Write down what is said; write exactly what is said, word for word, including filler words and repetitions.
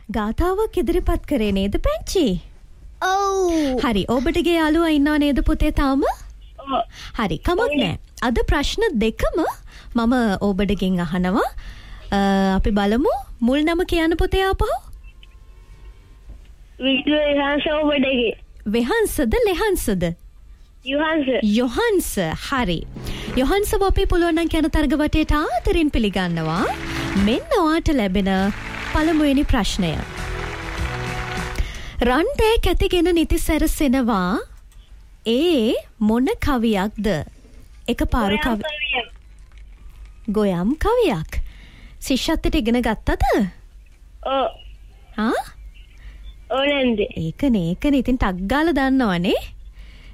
ගාතාවක් ඉදිරිපත් කරේ නේද පැංචි? ඔව්. හරි. ඔබටගේ යාළුවා ඉන්නව නේද පුතේ තාම? ඔව්. හරි. කමක් නැහැ. අද ප්‍රශ්න දෙකම මම ඔබටගෙන් අහනවා. අපි බලමු මුල් නම කියන්න පුතේ ආපහු. විහංස ඔබටගේ. වෙහංසද ලෙහංසද? යොහන්ස. යොහන්ස. හරි. යොහන්ස අපි පුළුවන් නම් කියන තරග වටේට ආදරෙන් පිළිගන්නවා. මෙන්න ඔයාට ලැබෙන පළමුවෙනි ප්‍රශ්නය. රන්ටේ කැතිගෙන නිති සැරසෙනවා. ඒ මොන කවියක්ද? එකපාරු කවි. ගොයම් කවියක්. ශිෂ්‍යත්වයට ඉගෙන ගත්තද? ඔව්. ආ? ඕ නැන්ද? ඒකනේ ඒකනේ. ඉතින් ටක් ගාලා දන්නවනේ.